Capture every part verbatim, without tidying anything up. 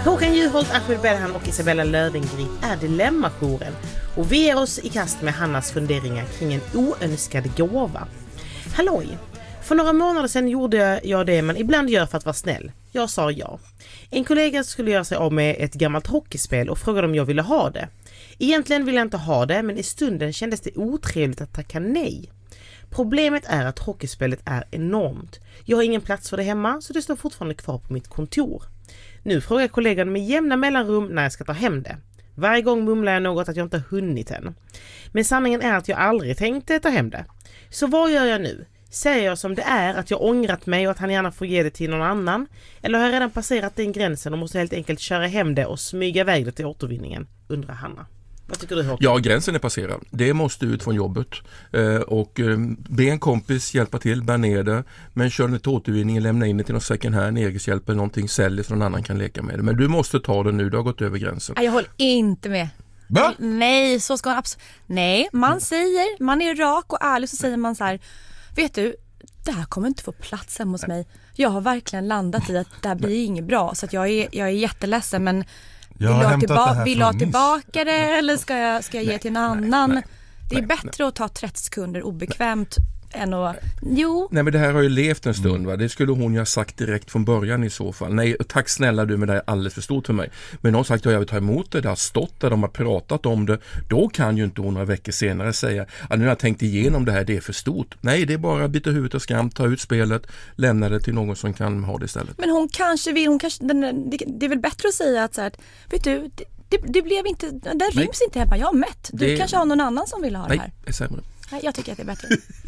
Håkan Juholt, Ahmed Belhan och Isabella Löwengrip är Dilemma-jouren. Och vi ger oss i kast med Hannas funderingar kring en oönskad gåva. Halloj! För några månader sedan gjorde jag det man ibland gör för att vara snäll. Jag sa ja. En kollega skulle göra sig av med ett gammalt hockeyspel och frågade om jag ville ha det. Egentligen ville jag inte ha det, men i stunden kändes det otrevligt att tacka nej. Problemet är att hockeyspelet är enormt. Jag har ingen plats för det hemma, så det står fortfarande kvar på mitt kontor. Nu frågar kollegan med jämna mellanrum när jag ska ta hem det. Varje gång mumlar jag något att jag inte har hunnit än. Men sanningen är att jag aldrig tänkte ta hem det. Så vad gör jag nu? Säger jag som det är att jag ångrat mig och att han gärna får ge det till någon annan? Eller har jag redan passerat den gränsen och måste helt enkelt köra hem det och smyga iväg det till återvinningen? Undrar Hanna. Vad tycker du, Håkan? Ja, gränsen är passerad. Det måste ut från jobbet. Eh, och eh, be en kompis hjälpa till, bär ner det. Men kör det till återvinningen, lämna in det till någon second hand, Egeshjälp eller någonting, säljer så någon annan kan leka med det. Men du måste ta det nu, du har gått över gränsen. Jag håller inte med. Va? Nej, så ska man absolut... Nej, man säger, man är rak och ärlig, så säger man så här: vet du, det här kommer inte få plats hemma hos mig. Jag har verkligen landat i att det här blir inget bra. Så att jag, är, jag är jätteledsen, men vill du ha tillba- vill ha tillbaka det eller ska jag, ska jag ge till en annan? Nej, det är nej, bättre nej. att ta trettio sekunder obekvämt än att... Jo. Nej, men det här har ju levt en stund, va? Det skulle hon ju ha sagt direkt från början i så fall. Nej, tack snälla du, men det är alldeles för stort för mig. Men hon har sagt att jag vill ta emot det, det har stått där, de har pratat om det. Då kan ju inte hon några veckor senare säga att nu har jag tänkt igenom det här, det är för stort. Nej, det är bara att byta huvudet och skam, ta ut spelet, lämna det till någon som kan ha det istället. Men hon kanske vill, hon kanske, den, det, det är väl bättre att säga att så här, vet du, det, det, det blev inte, det ryms inte hemma, jag har mätt. Du det, kanske har någon annan som vill ha nej, det här. Det är sämre. Nej, jag tycker att det är bättre.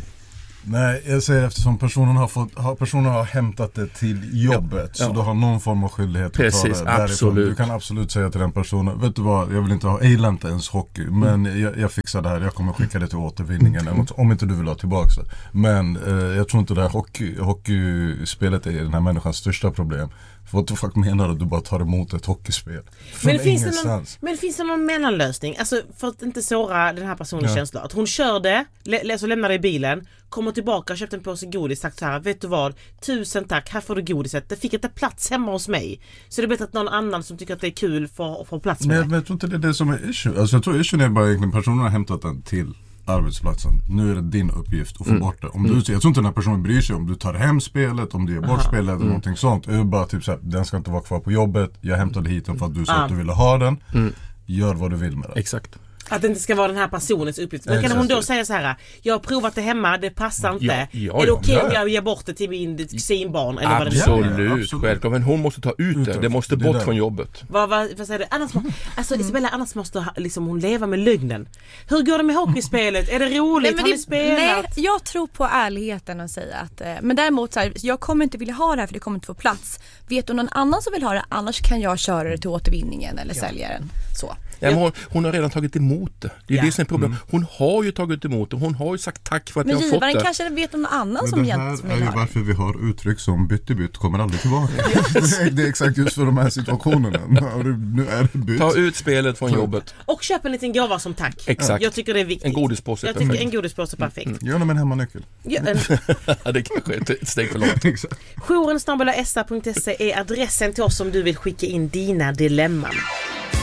Nej, jag säger eftersom personen har, fått, personen har hämtat det till jobbet, ja. Så ja. Du har någon form av skyldighet precis, att ta det därifrån. Absolut. Du kan absolut säga till den personen, vet du vad, jag vill inte ha, jag gillar inte ens hockey, men mm. jag, jag fixar det här, jag kommer skicka det till återvinningen, mm. om inte du vill ha tillbaka det. Men eh, jag tror inte det här hockey, hockeyspelet är den här människans största problem. Vad du faktiskt menar att du bara tar emot ett hockeyspel? Men finns, det någon, men finns det någon mellanlösning? Alltså för att inte såra den här personens ja. känsla. Att hon kör det, lä- så lämnar det i bilen, kommer tillbaka och köpte en påse godis, sagt så här: vet du vad, tusen tack, här får du godiset. Det fick inte plats hemma hos mig. Så det är bättre att någon annan som tycker att det är kul får, får plats med men, det. Men jag tror inte det är det som är issue. Alltså jag tror issue är bara egentligen personen har hämtat den till arbetsplatsen. Nu är det din uppgift att få mm. bort det. Om du, jag tror inte den här personen bryr sig om du tar hem spelet, om du ger bort Aha. spelet eller mm. någonting sånt. Det är bara typ så här, den ska inte vara kvar på jobbet. Jag hämtade hit den för att du sa ah. att du ville ha den. Mm. Gör vad du vill med det. Exakt. Att det inte ska vara den här personens uppgift. Men kan hon då säga så här: jag har provat det hemma, det passar inte. Ja, ja, är det okej okay om jag ger bort det till min kusinbarn? Eller absolut, vad det är? Absolut, självklart. Men hon måste ta ut det. Det måste bort det från jobbet. Vad, vad, vad säger du? Annars, må, alltså Isabella, annars måste liksom, hon leva med lögnen. Hur går det med hockeyspelet? Är det roligt? Nej, har ni spelat? Nej, jag tror på ärligheten och säga att... Men däremot så här, jag kommer inte vilja ha det här för det kommer inte få plats. Vet du någon annan som vill ha det? Annars kan jag köra det till återvinningen eller ja. sälja den. Så. Ja, men hon, hon har redan tagit emot det. Det är ja. det som är problem. Hon har ju tagit emot det. Hon har ju sagt tack för att jag har fått det. Men givaren kanske vet om någon annan men som egentligen som vill ha det. Det här är ju varför vi har uttryck som bytte-bytt kommer aldrig tillbaka. Det är exakt just för de här situationerna. Nu är det bytt. Ta ut spelet från jobbet. Och köp en liten gåva som tack. Exakt. Jag tycker det är viktigt. En godispåse. Jag tycker en godispåse är perfekt. Mm. Gör det med en hemmanyckel. Ja, en... det kanske är ett steg för långt. Exakt. jouren snabel-a s a punkt se är adressen till oss om du vill skicka in dina dilemman.